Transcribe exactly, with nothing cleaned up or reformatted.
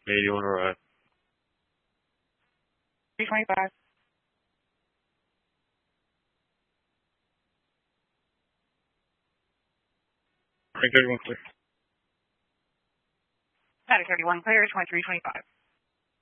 eighty-one arrive. three twenty-five. thirty-one clear. Static thirty-one clear, twenty-three twenty-five.